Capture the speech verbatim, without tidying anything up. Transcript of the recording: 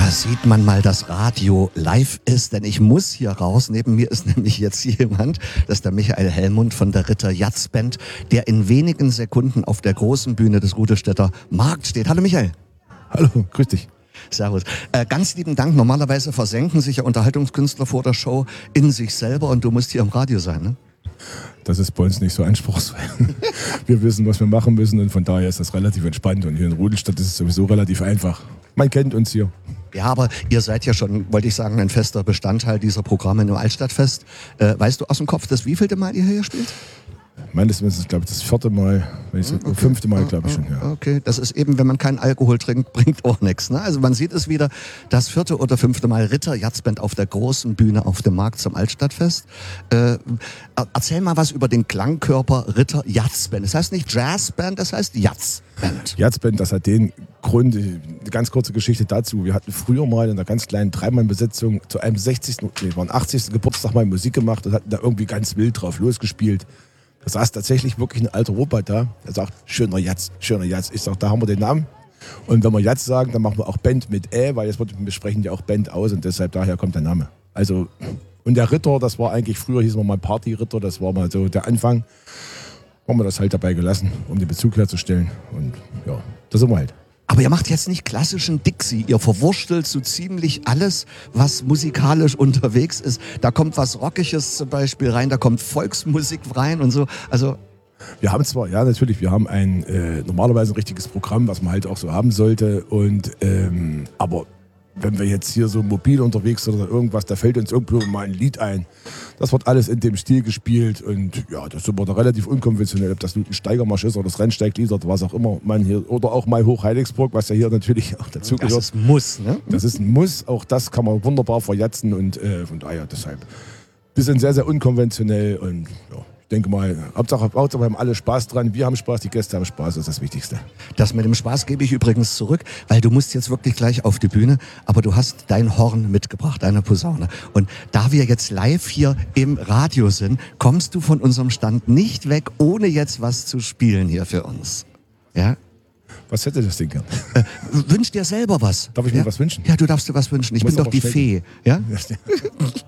Da sieht man mal, dass Radio live ist, denn ich muss hier raus. Neben mir ist nämlich jetzt jemand, das ist der Michael Hellmund von der Ritter Jazz Band, der in wenigen Sekunden auf der großen Bühne des Rudestädter Markt steht. Hallo Michael. Hallo, grüß dich. Servus. Äh, ganz lieben Dank. Normalerweise versenken sich ja Unterhaltungskünstler vor der Show in sich selber und du musst hier im Radio sein, ne? Das ist bei uns nicht so anspruchsvoll. Wir wissen, was wir machen müssen und von daher ist das relativ entspannt. Und hier in Rudelstadt ist es sowieso relativ einfach. Man kennt uns hier. Ja, aber ihr seid ja schon, wollte ich sagen, ein fester Bestandteil dieser Programme im Altstadtfest. Äh, weißt du aus dem Kopf, das wievielte Mal ihr hier spielt? Meines Wissens, glaube ich, das vierte Mal, wenn ich so, okay. fünfte Mal, glaube ich schon, ja. Okay, das ist eben, wenn man keinen Alkohol trinkt, bringt auch nichts. Ne? Also man sieht es wieder, das vierte oder fünfte Mal Ritter Jazz Band auf der großen Bühne auf dem Markt zum Altstadtfest. Äh, erzähl mal was über den Klangkörper Ritter Jazz Band. Das heißt nicht Jazz Band, das heißt Jazz Band. Jazz Band, das hat den Grund, eine ganz kurze Geschichte dazu. Wir hatten früher mal in einer ganz kleinen Dreimann-Besetzung zu einem sechzigsten, nee, waren achtzigsten Geburtstag mal Musik gemacht und hatten da irgendwie ganz wild drauf losgespielt. Da saß tatsächlich wirklich ein alter Opa da. Er sagt, schöner Jazz, schöner Jazz. Ich sage, da haben wir den Namen. Und wenn wir Jazz sagen, dann machen wir auch Band mit Ä, weil jetzt wird, wir sprechen ja auch Band aus und deshalb daher kommt der Name. Also, und der Ritter, das war eigentlich, früher hieß man mal Party-Ritter, das war mal so der Anfang. Haben wir das halt dabei gelassen, um den Bezug herzustellen. Und ja, das sind wir halt. Aber ihr macht jetzt nicht klassischen Dixie. Ihr verwurstelt so ziemlich alles, was musikalisch unterwegs ist. Da kommt was Rockiges zum Beispiel rein, da kommt Volksmusik rein und so. Also wir haben zwar, ja natürlich, wir haben ein äh, normalerweise ein richtiges Programm, was man halt auch so haben sollte. Und ähm, aber wenn wir jetzt hier so mobil unterwegs sind oder irgendwas, da fällt uns irgendwo mal ein Lied ein. Das wird alles in dem Stil gespielt und ja, das ist aber da relativ unkonventionell, ob das nun ein Steigermarsch ist oder das Rennsteiglied oder was auch immer man hier, oder auch mal Hochheiligsburg, was ja hier natürlich auch dazu gehört. Das ist ein Muss, ne? Das ist ein Muss, auch das kann man wunderbar verjatzen und äh, von daher deshalb. Wir sind sehr, sehr unkonventionell und ja. Ich denke mal, Hauptsache, Hauptsache wir haben alle Spaß dran, wir haben Spaß, die Gäste haben Spaß, das ist das Wichtigste. Das mit dem Spaß gebe ich übrigens zurück, weil du musst jetzt wirklich gleich auf die Bühne, aber du hast dein Horn mitgebracht, deine Posaune. Und da wir jetzt live hier im Radio sind, kommst du von unserem Stand nicht weg, ohne jetzt was zu spielen hier für uns. Ja? Was hätte das Ding gern? Äh, wünsch dir selber was. Darf ich ja? mir was wünschen? Ja, du darfst dir was wünschen. Ich Muss bin doch die schnell Fee. Ja?